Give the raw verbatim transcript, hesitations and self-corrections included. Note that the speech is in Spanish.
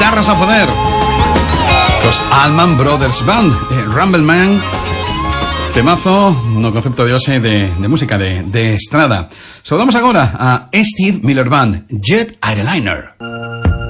guitarras a poder. Los Allman Brothers Band, eh, Rumble Man, temazo, no concepto de ose de, de música de, de estrada. Saludamos ahora a Steve Miller Band, Jet Airliner.